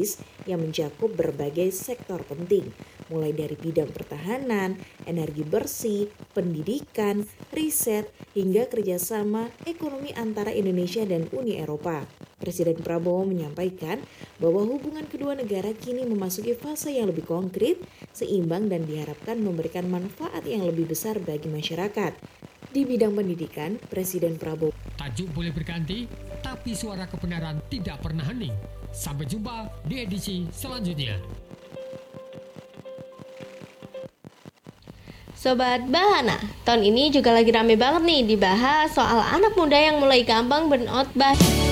strategis yang mencakup berbagai sektor penting, mulai dari bidang pertahanan, energi bersih, pendidikan, riset, hingga kerjasama ekonomi antara Indonesia dan Uni Eropa. Presiden Prabowo menyampaikan bahwa hubungan kedua negara kini memasuki fase yang lebih konkret, seimbang dan diharapkan memberikan manfaat yang lebih besar bagi masyarakat. Di bidang pendidikan, Presiden Prabowo tajuk boleh berganti, tapi suara kebenaran tidak pernah hening. Sampai jumpa di edisi selanjutnya. Sobat Bahana, tahun ini juga lagi rame banget nih dibahas soal anak muda yang mulai gampang burnout.